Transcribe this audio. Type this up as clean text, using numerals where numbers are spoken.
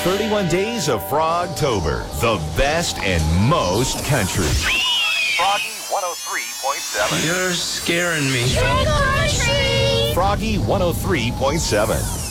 31 days of Frogtober. The best and most country. Froggy 103.7. You're scaring me. Country! Froggy 103.7.